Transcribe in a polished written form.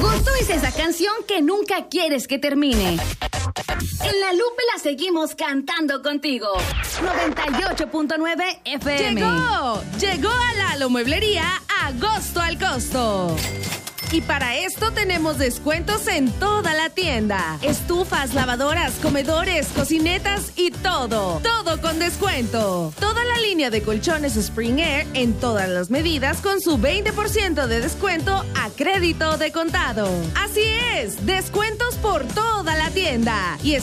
Gusto es esa canción que nunca quieres que termine. En La Lupe la seguimos cantando contigo. 98.9 FM. Llegó a Lalo Mueblería Agosto al Costo. Y para esto tenemos descuentos en toda la tienda. Estufas, lavadoras, comedores, cocinetas y todo. Todo con descuento. Toda la línea de colchones Spring Air en todas las medidas con su 20% de descuento a crédito de contado. Así es, descuentos por toda la tienda. Y